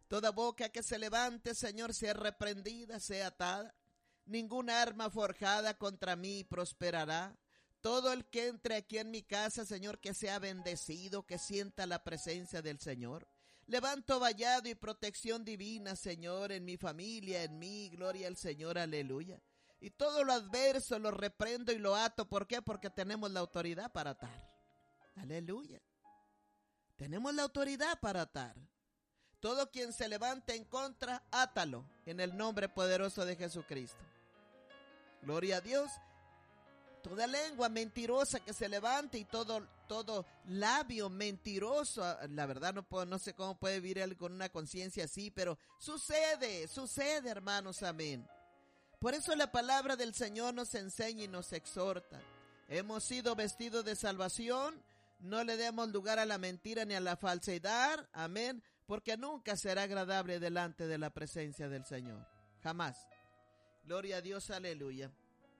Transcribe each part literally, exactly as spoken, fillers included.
Toda boca que se levante, Señor, sea reprendida, sea atada. Ninguna arma forjada contra mí prosperará. Todo el que entre aquí en mi casa, Señor, que sea bendecido, que sienta la presencia del Señor. Levanto vallado y protección divina, Señor, en mi familia, en mí, gloria al Señor, aleluya. Y todo lo adverso lo reprendo y lo ato. ¿Por qué? Porque tenemos la autoridad para atar. Aleluya. Tenemos la autoridad para atar. Todo quien se levante en contra, átalo en el nombre poderoso de Jesucristo. Gloria a Dios. Toda lengua mentirosa que se levante y todo, todo labio mentiroso, la verdad no puedo, no sé cómo puede vivir él con una conciencia así, pero sucede, sucede, hermanos, amén. Por eso la palabra del Señor nos enseña y nos exhorta. Hemos sido vestidos de salvación, no le demos lugar a la mentira ni a la falsedad, amén, porque nunca será agradable delante de la presencia del Señor, jamás. Gloria a Dios, aleluya.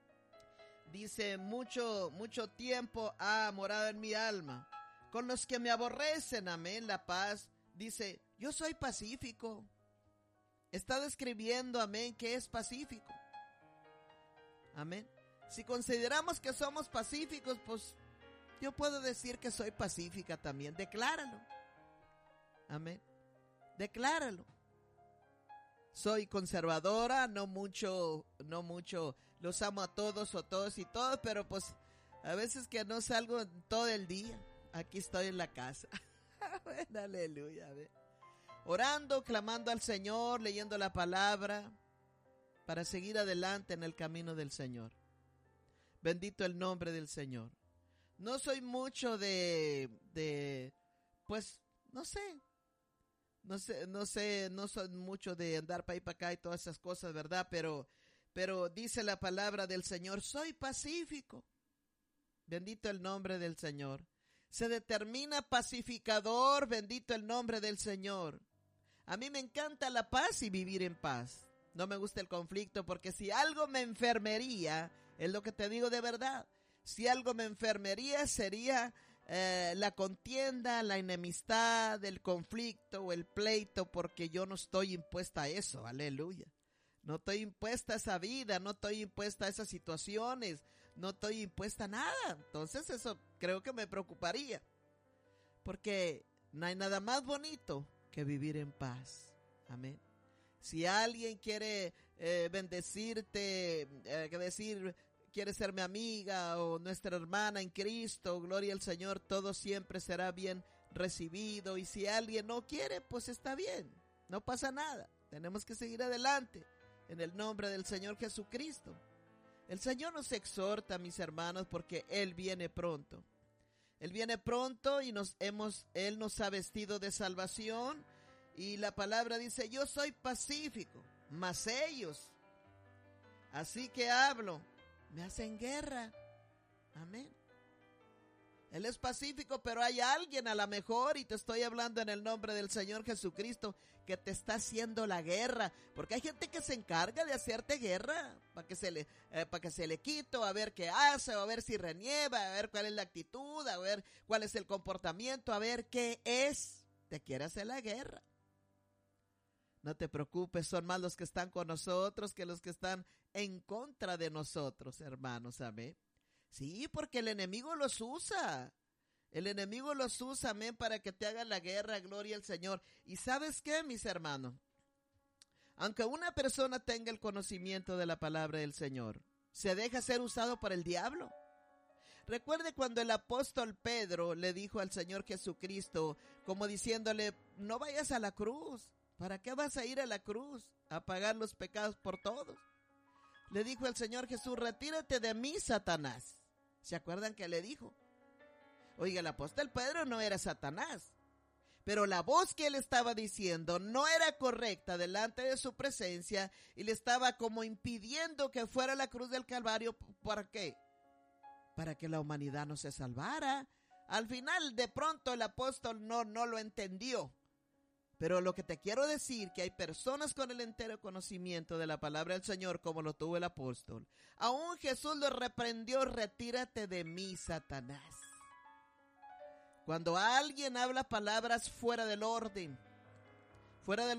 Dice, mucho, mucho tiempo ha morado en mi alma, con los que me aborrecen, amén, la paz. Dice, yo soy pacífico. Está describiendo, amén, que es pacífico. Amén. Si consideramos que somos pacíficos, pues yo puedo decir que soy pacífica también. Decláralo. Amén. Decláralo. Soy conservadora, no mucho, no mucho, los amo a todos o todos y todos, pero pues a veces que no salgo todo el día, aquí estoy en la casa. Bueno, aleluya, a ver. Orando, clamando al Señor, leyendo la palabra, para seguir adelante en el camino del Señor. Bendito el nombre del Señor. No soy mucho de, de, pues, no sé, No sé, no sé, no soy mucho de andar para ahí para acá y todas esas cosas, ¿verdad? Pero, pero dice la palabra del Señor, soy pacífico. Bendito el nombre del Señor. Se determina pacificador, bendito el nombre del Señor. A mí me encanta la paz y vivir en paz. No me gusta el conflicto porque si algo me enfermería, es lo que te digo de verdad. Si algo me enfermería sería Eh, la contienda, la enemistad, el conflicto o el pleito, porque yo no estoy impuesta a eso, aleluya. No estoy impuesta a esa vida, no estoy impuesta a esas situaciones, no estoy impuesta a nada. Entonces eso creo que me preocuparía, porque no hay nada más bonito que vivir en paz, amén. Si alguien quiere eh, bendecirte, eh, que decir... quiere ser mi amiga o nuestra hermana en Cristo, gloria al Señor, todo siempre será bien recibido. Y si alguien no quiere, pues está bien, no pasa nada. Tenemos que seguir adelante en el nombre del Señor Jesucristo. El Señor nos exhorta, mis hermanos, porque Él viene pronto. Él viene pronto y nos hemos, Él nos ha vestido de salvación. Y la palabra dice, yo soy pacífico, mas ellos, así que hablo, me hacen guerra. Amén. Él es pacífico, pero hay alguien a lo mejor, y te estoy hablando en el nombre del Señor Jesucristo, que te está haciendo la guerra. Porque hay gente que se encarga de hacerte guerra, para que se le, eh, para que se le quite, a ver qué hace, a ver si renieva, a ver cuál es la actitud, a ver cuál es el comportamiento, a ver qué es. Te quiere hacer la guerra. No te preocupes, son más los que están con nosotros que los que están en contra de nosotros, hermanos, amén. Sí, porque el enemigo los usa. El enemigo los usa, amén, para que te hagan la guerra, gloria al Señor. ¿Y sabes qué, mis hermanos? Aunque una persona tenga el conocimiento de la palabra del Señor, se deja ser usado por el diablo. Recuerde cuando el apóstol Pedro le dijo al Señor Jesucristo, como diciéndole, no vayas a la cruz. ¿Para qué vas a ir a la cruz? A pagar los pecados por todos. Le dijo el Señor Jesús, retírate de mí, Satanás. ¿Se acuerdan que le dijo? Oiga, el apóstol Pedro no era Satanás, pero la voz que él estaba diciendo no era correcta delante de su presencia y le estaba como impidiendo que fuera a la cruz del Calvario. ¿Para qué? Para que la humanidad no se salvara. Al final, de pronto, el apóstol no, no lo entendió. Pero lo que te quiero decir, que hay personas con el entero conocimiento de la palabra del Señor, como lo tuvo el apóstol. Aún Jesús lo reprendió, retírate de mí, Satanás. Cuando alguien habla palabras fuera del orden, fuera del